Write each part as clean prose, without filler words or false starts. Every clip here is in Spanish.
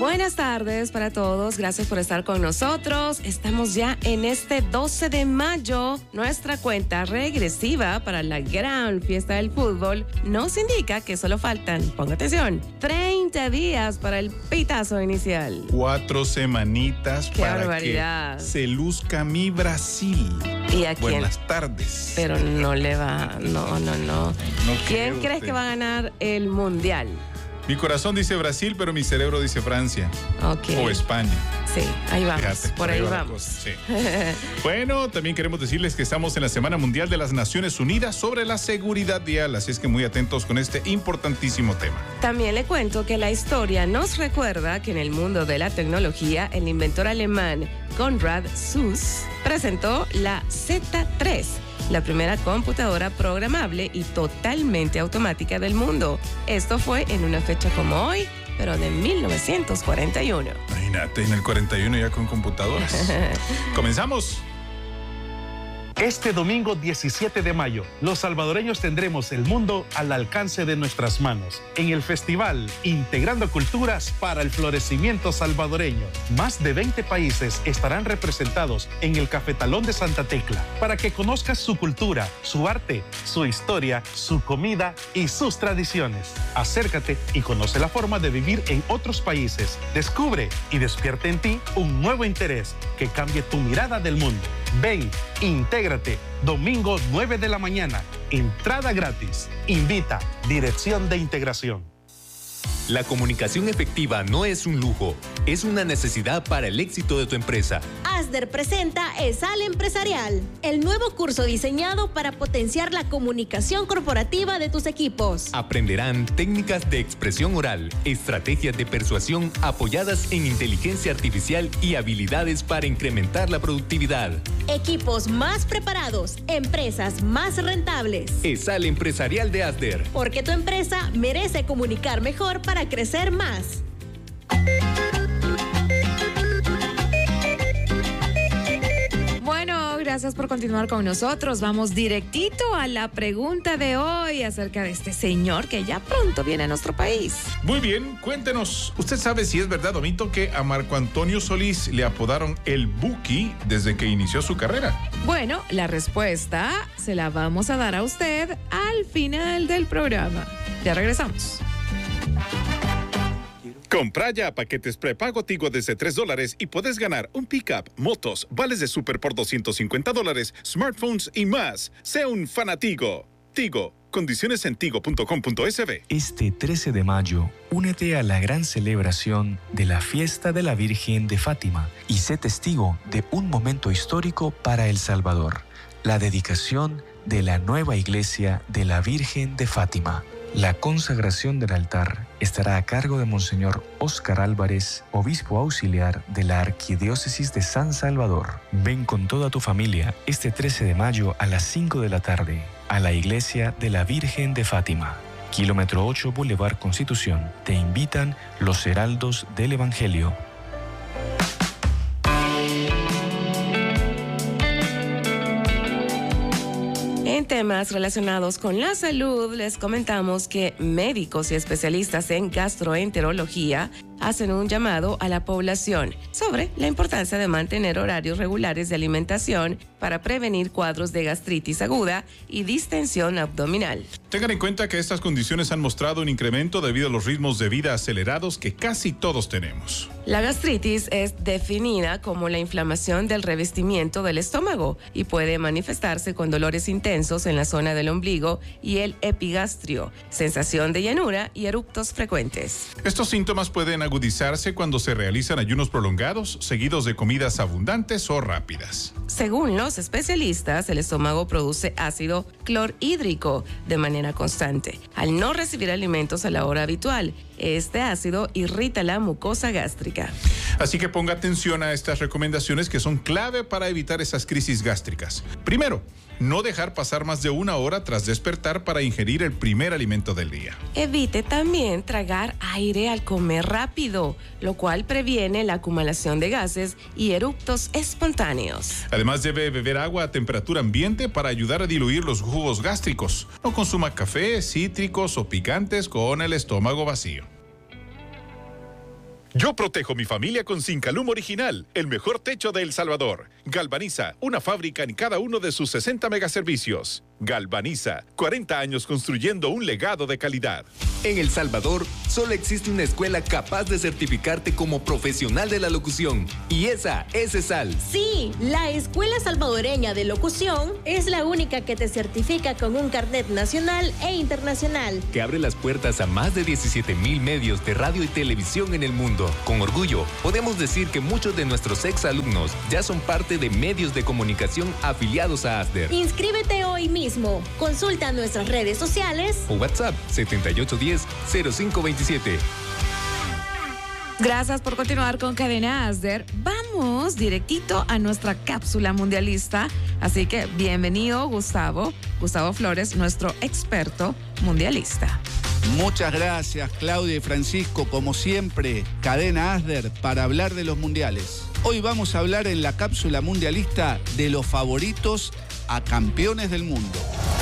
Buenas tardes para todos, gracias por estar con nosotros. Estamos ya en este 12 de mayo. Nuestra cuenta regresiva para la gran fiesta del fútbol nos indica que solo faltan, ponga atención, 30 días para el pitazo inicial. 4 semanitas ¡Qué para barbaridad! que se luzca mi Brasil. ¿Y a quién? Buenas tardes. Pero no le va, no. ¿Quién crees que va a ganar el mundial? Mi corazón dice Brasil, pero mi cerebro dice Francia. Ok. O España. Sí, ahí vamos, Fíjate, por ahí va la vamos. cosa, sí. Bueno, también queremos decirles que estamos en la Semana Mundial de las Naciones Unidas sobre la seguridad vial, así es que muy atentos con este importantísimo tema. También le cuento que la historia nos recuerda que en el mundo de la tecnología, el inventor alemán Konrad Zuse presentó la Z3, la primera computadora programable y totalmente automática del mundo. Esto fue en una fecha como hoy, pero de 1941. Imagínate, en el 41 ya con computadoras. Comenzamos. Este domingo 17 de mayo, los salvadoreños tendremos el mundo al alcance de nuestras manos en el festival Integrando Culturas para el Florecimiento Salvadoreño. Más de 20 países estarán representados en el Cafetalón de Santa Tecla para que conozcas su cultura, su arte, su historia, su comida y sus tradiciones. Acércate y conoce la forma de vivir en otros países. Descubre y despierta en ti un nuevo interés que cambie tu mirada del mundo. Ven, intégrate, domingo 9 de la mañana, entrada gratis. Invita, Dirección de Integración. La comunicación efectiva no es un lujo, es una necesidad para el éxito de tu empresa. Asder presenta ESAL Empresarial, el nuevo curso diseñado para potenciar la comunicación corporativa de tus equipos. Aprenderán técnicas de expresión oral, estrategias de persuasión apoyadas en inteligencia artificial y habilidades para incrementar la productividad. Equipos más preparados, empresas más rentables. ESAL Empresarial de Asder. Porque tu empresa merece comunicar mejor para crecer más. Bueno, gracias por continuar con nosotros. Vamos directito a la pregunta de hoy acerca de este señor que ya pronto viene a nuestro país. Muy bien, cuéntenos. ¿Usted sabe si es verdad o mito que a Marco Antonio Solís le apodaron el Buki desde que inició su carrera? Bueno, la respuesta se la vamos a dar a usted al final del programa. Ya regresamos. Compra ya paquetes prepago Tigo desde $3 y puedes ganar un pickup, motos, vales de súper por $250, smartphones y más. Sea un fanatigo. Tigo. Condiciones en tigo.com.sb. Este 13 de mayo, únete a la gran celebración de la fiesta de la Virgen de Fátima y sé testigo de un momento histórico para El Salvador, la dedicación de la nueva iglesia de la Virgen de Fátima. La consagración del altar estará a cargo de Monseñor Óscar Álvarez, obispo auxiliar de la Arquidiócesis de San Salvador. Ven con toda tu familia este 13 de mayo a las 5 de la tarde a la Iglesia de la Virgen de Fátima. Kilómetro 8, Boulevard Constitución. Te invitan los heraldos del Evangelio. En temas relacionados con la salud, les comentamos que médicos y especialistas en gastroenterología hacen un llamado a la población sobre la importancia de mantener horarios regulares de alimentación para prevenir cuadros de gastritis aguda y distensión abdominal. Tengan en cuenta que estas condiciones han mostrado un incremento debido a los ritmos de vida acelerados que casi todos tenemos. La gastritis es definida como la inflamación del revestimiento del estómago y puede manifestarse con dolores intensos en la zona del ombligo y el epigastrio, sensación de llanura y eruptos frecuentes. Estos síntomas pueden agudizarse cuando se realizan ayunos prolongados, seguidos de comidas abundantes o rápidas. Según los especialistas, el estómago produce ácido clorhídrico de manera constante. Al no recibir alimentos a la hora habitual, este ácido irrita la mucosa gástrica. Así que ponga atención a estas recomendaciones que son clave para evitar esas crisis gástricas. Primero, no dejar pasar más de 1 hora tras despertar para ingerir el primer alimento del día. Evite también tragar aire al comer rápido, lo cual previene la acumulación de gases y eructos espontáneos. Además, debe beber agua a temperatura ambiente para ayudar a diluir los jugos gástricos. No consuma café, cítricos o picantes con el estómago vacío. Yo protejo mi familia con Zincalum Original, el mejor techo de El Salvador. Galvaniza, una fábrica en cada uno de sus 60 megaservicios. Galvaniza, 40 años construyendo un legado de calidad. En El Salvador, solo existe una escuela capaz de certificarte como profesional de la locución. Y esa es ESAL. Sí, la Escuela Salvadoreña de Locución es la única que te certifica con un carnet nacional e internacional. Que abre las puertas a más de 17,000 medios de radio y televisión en el mundo. Con orgullo, podemos decir que muchos de nuestros exalumnos ya son parte de medios de comunicación afiliados a ASDER. Inscríbete hoy mismo. Consulta nuestras redes sociales O WhatsApp 7810-0527. Gracias por continuar con Cadena ASDER. Vamos directito a nuestra cápsula mundialista. Así que bienvenido, Gustavo Flores, nuestro experto mundialista. Muchas gracias, Claudia y Francisco. Como siempre, Cadena ASDER para hablar de los mundiales. Hoy vamos a hablar en la cápsula mundialista de los favoritos a campeones del mundo.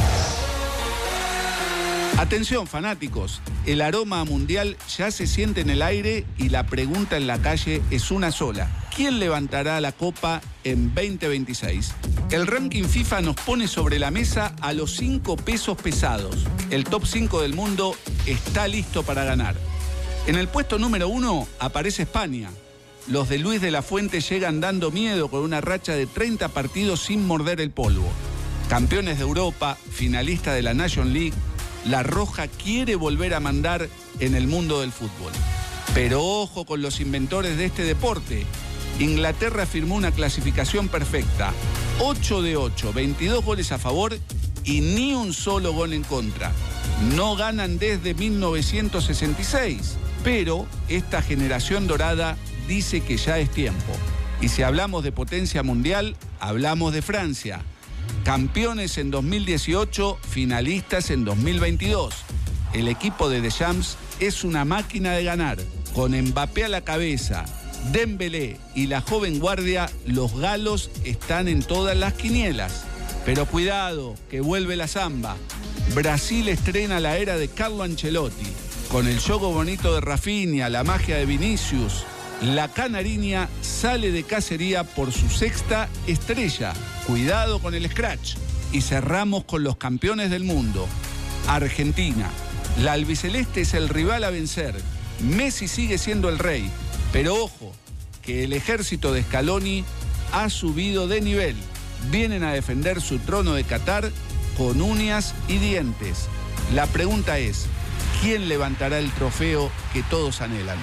Atención, fanáticos, el aroma mundial ya se siente en el aire y la pregunta en la calle es una sola. ¿Quién levantará la copa en 2026? El ranking FIFA nos pone sobre la mesa a los 5 pesos pesados. El top 5 del mundo está listo para ganar. En el puesto número 1 aparece España. Los de Luis de la Fuente llegan dando miedo con una racha de 30 partidos sin morder el polvo. Campeones de Europa, finalista de la Nations League, la Roja quiere volver a mandar en el mundo del fútbol. Pero ojo con los inventores de este deporte. Inglaterra firmó una clasificación perfecta. 8 de 8, 22 goles a favor y ni un solo gol en contra. No ganan desde 1966, pero esta generación dorada dice que ya es tiempo. Y si hablamos de potencia mundial, hablamos de Francia. Campeones en 2018, finalistas en 2022. El equipo de Deschamps es una máquina de ganar. Con Mbappé a la cabeza, Dembélé y la joven guardia, los galos están en todas las quinielas. Pero cuidado, que vuelve la samba. Brasil estrena la era de Carlo Ancelotti. Con el juego bonito de Rafinha, la magia de Vinicius, la canariña sale de cacería por su 6ª estrella. Cuidado con el scratch. Y cerramos con los campeones del mundo. Argentina. La albiceleste es el rival a vencer. Messi sigue siendo el rey. Pero ojo, que el ejército de Scaloni ha subido de nivel. Vienen a defender su trono de Qatar con uñas y dientes. La pregunta es, ¿quién levantará el trofeo que todos anhelan?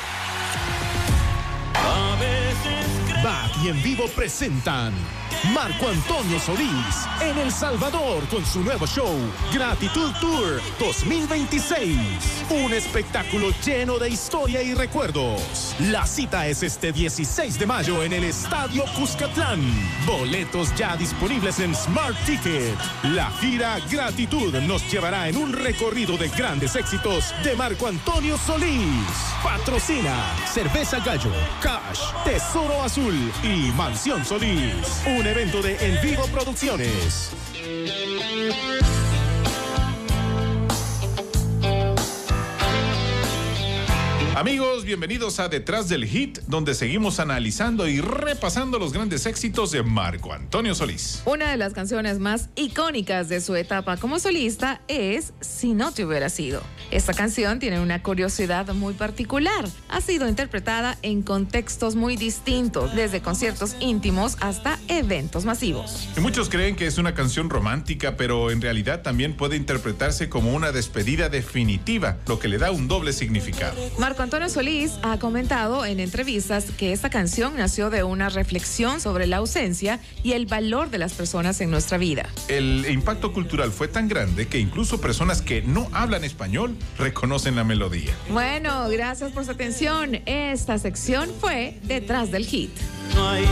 Back y En Vivo presentan Marco Antonio Solís en El Salvador con su nuevo show Gratitud Tour 2026. Un espectáculo lleno de historia y recuerdos. La cita es este 16 de mayo en el Estadio Cuscatlán. Boletos ya disponibles en Smart Ticket. La gira Gratitud nos llevará en un recorrido de grandes éxitos de Marco Antonio Solís. Patrocina Cerveza Gallo, Cash, Tesoro Azul y Mansión Solís. Un evento de En Vivo Producciones. Amigos, bienvenidos a Detrás del Hit, donde seguimos analizando y repasando los grandes éxitos de Marco Antonio Solís. Una de las canciones más icónicas de su etapa como solista es Si no te hubiera sido. Esta canción tiene una curiosidad muy particular. Ha sido interpretada en contextos muy distintos, desde conciertos íntimos hasta eventos masivos. Y muchos creen que es una canción romántica, pero en realidad también puede interpretarse como una despedida definitiva, lo que le da un doble significado. Marco Antonio Solís ha comentado en entrevistas que esta canción nació de una reflexión sobre la ausencia y el valor de las personas en nuestra vida. El impacto cultural fue tan grande que incluso personas que no hablan español reconocen la melodía. Bueno, gracias por su atención. Esta sección fue Detrás del Hit.